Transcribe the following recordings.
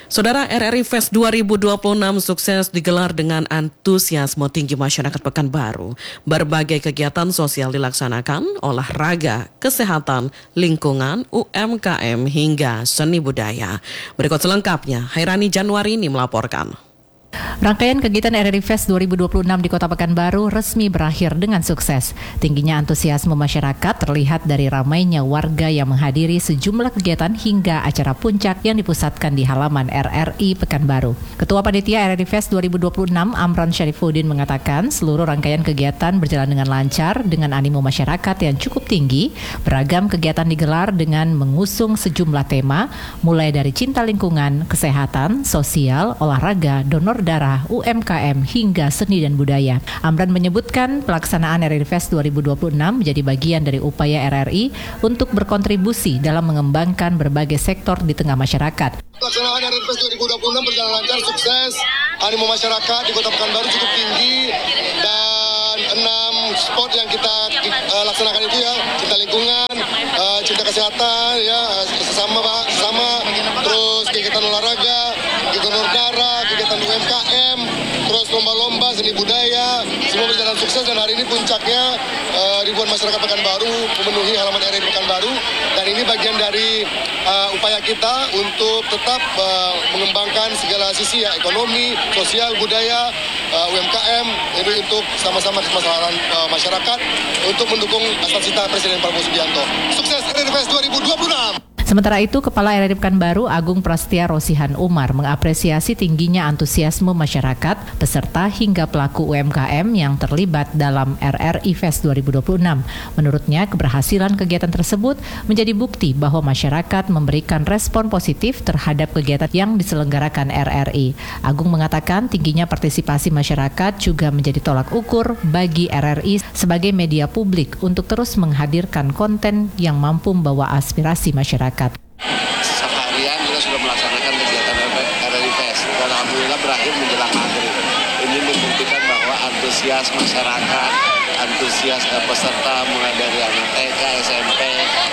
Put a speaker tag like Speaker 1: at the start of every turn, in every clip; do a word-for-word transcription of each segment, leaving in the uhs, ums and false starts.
Speaker 1: Saudara, R R I Fest dua ribu dua puluh enam sukses digelar dengan antusiasme tinggi masyarakat Pekanbaru. Berbagai kegiatan sosial dilaksanakan, olahraga, kesehatan, lingkungan, U M K M hingga seni budaya. Berikut selengkapnya, Hairani Januari ini melaporkan.
Speaker 2: Rangkaian kegiatan R R I Fest dua ribu dua puluh enam di Kota Pekanbaru resmi berakhir dengan sukses. Tingginya antusiasme masyarakat terlihat dari ramainya warga yang menghadiri sejumlah kegiatan hingga acara puncak yang dipusatkan di halaman R R I Pekanbaru. Ketua Panitia R R I Fest dua ribu dua puluh enam Amran Syarifuddin mengatakan seluruh rangkaian kegiatan berjalan dengan lancar dengan animo masyarakat yang cukup tinggi. Beragam kegiatan digelar dengan mengusung sejumlah tema, mulai dari cinta lingkungan, kesehatan, sosial, olahraga, donor darah, U M K M hingga seni dan budaya. Amran menyebutkan pelaksanaan R R I Fest dua ribu dua puluh enam menjadi bagian dari upaya R R I untuk berkontribusi dalam mengembangkan berbagai sektor di tengah masyarakat.
Speaker 3: Pelaksanaan R R I Fest dua ribu dua puluh enam berjalan lancar, sukses. Animo masyarakat di Kota Pekanbaru cukup tinggi dan enam spot yang kita uh, laksanakan itu ya, cinta lingkungan, uh, cinta kesehatan, ya sesama pak, sesama, terus kegiatan olahraga, kegiatan darah, kegiatan U M K M, terus lomba-lomba seni budaya, semua berjalan sukses dan hari ini puncaknya uh, ribuan masyarakat Pekanbaru memenuhi halaman R R I Pekanbaru dan ini bagian dari uh, upaya kita untuk tetap uh, mengembangkan segala sisi ya, ekonomi, sosial, budaya, uh, U M K M ini untuk sama-sama kemaslahatan uh, masyarakat untuk mendukung cita-cita Presiden Prabowo Subianto. Sukses R R I Fest dua ribu dua puluh enam.
Speaker 2: Sementara itu, Kepala R R I Pekanbaru Agung Prastia Rosihan Umar mengapresiasi tingginya antusiasme masyarakat, peserta hingga pelaku U M K M yang terlibat dalam R R I Fest dua ribu dua puluh enam. Menurutnya, keberhasilan kegiatan tersebut menjadi bukti bahwa masyarakat memberikan respon positif terhadap kegiatan yang diselenggarakan R R I. Agung mengatakan tingginya partisipasi masyarakat juga menjadi tolak ukur bagi R R I sebagai media publik untuk terus menghadirkan konten yang mampu membawa aspirasi masyarakat.
Speaker 4: Seharian kita sudah melaksanakan kegiatan R R I Fest dan alhamdulillah berakhir menjelang maghrib. Ini membuktikan bahwa antusias masyarakat, antusias peserta mulai dari anak T K, S M P,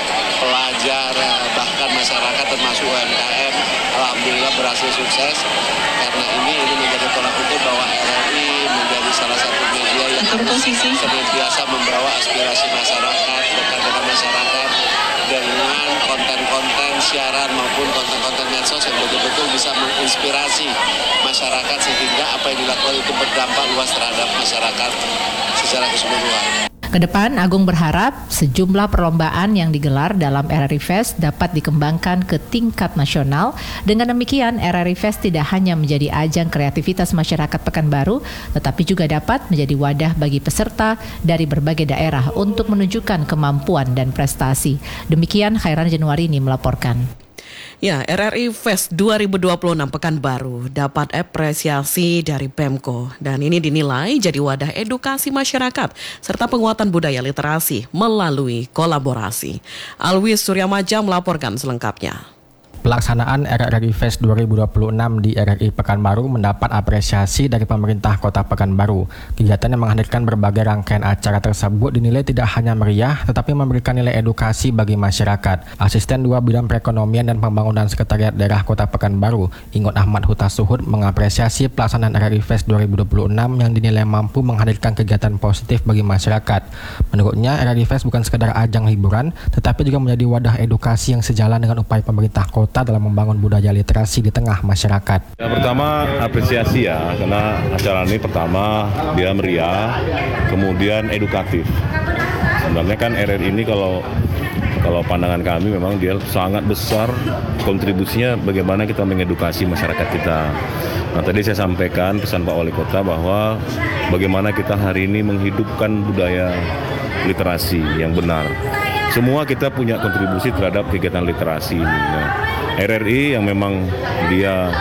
Speaker 4: pelajar, bahkan masyarakat termasuk U M K M, alhamdulillah berhasil sukses karena ini ini menjadi tolak ukur bahwa R R I menjadi salah satu media yang senantiasa membawa aspirasi masyarakat, dekat dengan masyarakat dengan konten-konten siaran maupun konten-konten medsos yang betul-betul bisa menginspirasi masyarakat sehingga apa yang dilakukan itu berdampak luas terhadap masyarakat secara keseluruhan.
Speaker 2: Kedepan, Agung berharap sejumlah perlombaan yang digelar dalam R R I Fest dapat dikembangkan ke tingkat nasional. Dengan demikian, R R I Fest tidak hanya menjadi ajang kreativitas masyarakat Pekanbaru, tetapi juga dapat menjadi wadah bagi peserta dari berbagai daerah untuk menunjukkan kemampuan dan prestasi. Demikian, Khairan Januari ini melaporkan.
Speaker 1: Ya, R R I Fest dua ribu dua puluh enam Pekanbaru dapat apresiasi dari Pemko dan ini dinilai jadi wadah edukasi masyarakat serta penguatan budaya literasi melalui kolaborasi. Alwis Suryamaja melaporkan selengkapnya.
Speaker 5: Pelaksanaan R R I Fest dua ribu dua puluh enam di R R I Pekanbaru mendapat apresiasi dari pemerintah Kota Pekanbaru. Kegiatan yang menghadirkan berbagai rangkaian acara tersebut dinilai tidak hanya meriah, tetapi memberikan nilai edukasi bagi masyarakat. Asisten dua Bidang Perekonomian dan Pembangunan Sekretariat Daerah Kota Pekanbaru, Ingot Ahmad Huta Suhud, mengapresiasi pelaksanaan R R I Fest dua ribu dua puluh enam yang dinilai mampu menghadirkan kegiatan positif bagi masyarakat. Menurutnya, R R I Fest bukan sekedar ajang hiburan, tetapi juga menjadi wadah edukasi yang sejalan dengan upaya pemerintah kota dalam membangun budaya literasi di tengah masyarakat.
Speaker 6: Ya, pertama apresiasi ya, karena acara ini pertama dia meriah, kemudian edukatif. Sebenarnya kan R R I ini kalau kalau pandangan kami memang dia sangat besar kontribusinya bagaimana kita mengedukasi masyarakat kita. Nah, tadi saya sampaikan pesan Pak Wali Kota bahwa bagaimana kita hari ini menghidupkan budaya literasi yang benar. Semua kita punya kontribusi terhadap kegiatan literasi ini. Nah, R R I yang memang dia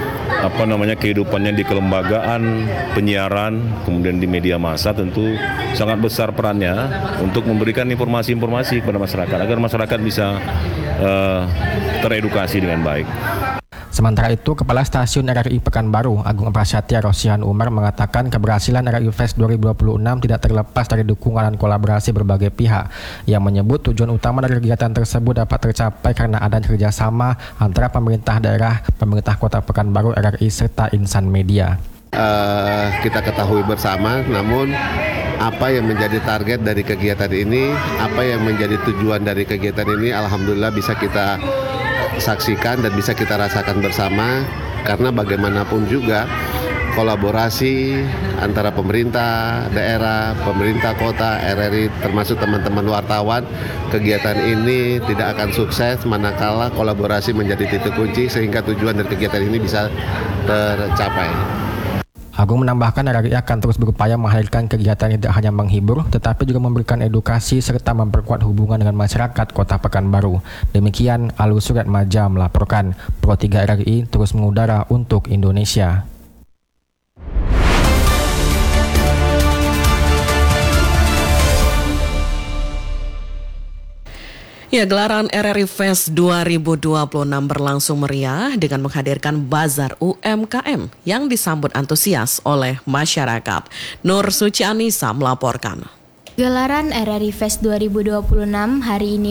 Speaker 6: apa namanya kehidupannya di kelembagaan penyiaran kemudian di media massa tentu sangat besar perannya untuk memberikan informasi-informasi kepada masyarakat agar masyarakat bisa uh, teredukasi dengan baik.
Speaker 5: Sementara itu, Kepala Stasiun R R I Pekanbaru, Agung Prasetya Rosihan Umar mengatakan keberhasilan R R I Fest dua ribu dua puluh enam tidak terlepas dari dukungan dan kolaborasi berbagai pihak. Yang menyebut tujuan utama dari kegiatan tersebut dapat tercapai karena adanya kerjasama antara pemerintah daerah, pemerintah Kota Pekanbaru, R R I, serta insan media.
Speaker 4: Uh, kita ketahui bersama, namun apa yang menjadi target dari kegiatan ini, apa yang menjadi tujuan dari kegiatan ini, alhamdulillah bisa kita saksikan dan bisa kita rasakan bersama, karena bagaimanapun juga kolaborasi antara pemerintah daerah, pemerintah kota, R R I, termasuk teman-teman wartawan, kegiatan ini tidak akan sukses manakala kolaborasi menjadi titik kunci sehingga tujuan dari kegiatan ini bisa tercapai.
Speaker 5: Agung menambahkan R R I akan terus berupaya menghadirkan kegiatan yang tidak hanya menghibur, tetapi juga memberikan edukasi serta memperkuat hubungan dengan masyarakat Kota Pekanbaru. Demikian Alus Surat Maja melaporkan. Pro tiga R R I terus mengudara untuk Indonesia.
Speaker 1: Ya, gelaran R R I Fest dua ribu dua puluh enam berlangsung meriah dengan menghadirkan bazar U M K M yang disambut antusias oleh masyarakat. Nur Suci Anissa melaporkan.
Speaker 7: Gelaran R R I Fest dua ribu dua puluh enam hari ini